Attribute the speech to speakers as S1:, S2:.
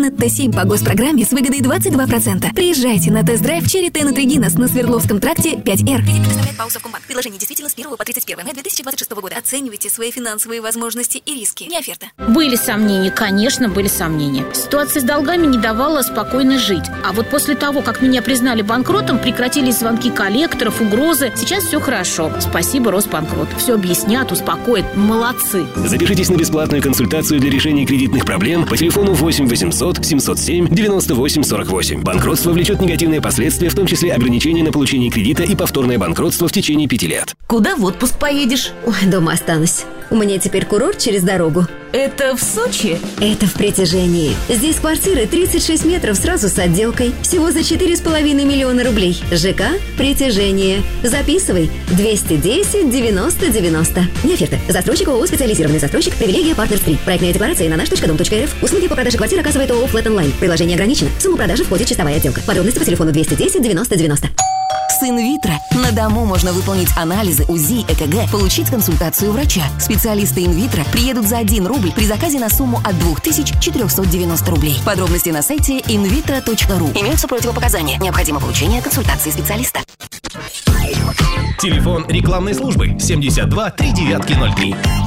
S1: Sonnet T7 по госпрограмме с выгодой 22%. Приезжайте на тест-драйв Cherry Tennet Reginas на Свердловском тракте 5R. Предоставляет ПАО «Совкомбанк». Предложение действительно с 1 по 31 мая 2026 года. Оценивайте свои финансовые возможности и риски. Не оферта.
S2: Были сомнения, конечно, были сомнения. Ситуация с долгами не давала спокойно жить. А вот после того, как меня признали банкротом, прекратились звонки коллекторов, угрозы. Сейчас все хорошо. Спасибо, Росбанкрот. Все объяснят, успокоят. Молодцы.
S3: Запишитесь на бесплатную консультацию для решения кредитных проблем по телефону 8 800 707 98 48. Банкротство влечет негативные последствия, в том числе ограничения на получение кредита и повторное банкротство в течение 5 лет.
S4: Куда в отпуск поедешь?
S5: Ой, дома останусь. У меня теперь курорт через дорогу.
S4: Это в Сочи?
S5: Это в Притяжении. Здесь квартиры 36 метров сразу с отделкой. Всего за 4,5 миллиона рублей. ЖК «Притяжение». Записывай. 210 90 90. Не оферта. Застройщик ООО «Специализированный застройщик». Привилегия «Партнерс 3». Проектная декларация на наш.дом.рф. Услуги по продаже квартир оказывает ООО «Флэт Онлайн». Приложение ограничено. Сумма продажи входит чистовая отделка. Подробности по телефону 210 90 90.
S4: С инвитро на дому можно выполнить анализы, УЗИ, ЭКГ, получить консультацию врача. Специалисты инвитро приедут за 1 рубль при заказе на сумму от 2490 рублей. Подробности на сайте invitro.ru. Имеются противопоказания. Необходимо получение консультации специалиста.
S6: Телефон рекламной службы 72 3903.